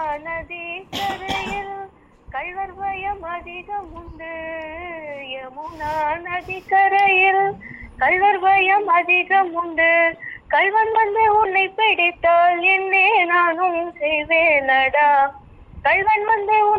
நதி கரையில் கள்வர் பயம் அதிகம் உண்டு. யமுனா நதி கரையில் கள்வர் பயம் அதிகம் உண்டு. கள்வன் வந்து உன்னை பிடித்தால் என்னே நானும் செய்வேனடா. கள்வன் வந்து